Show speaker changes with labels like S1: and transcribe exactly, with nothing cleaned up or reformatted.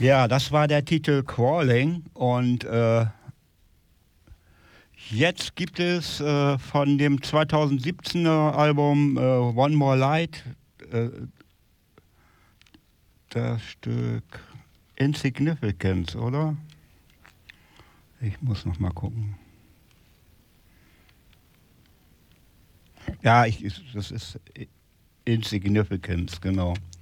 S1: Ja, das war der Titel Crawling und äh, jetzt gibt es äh, von dem zweitausendsiebzehner Album äh, One More Light äh, das Stück Insignificance, oder? Ich muss noch mal gucken. Ja, ich, das ist Insignificance, genau.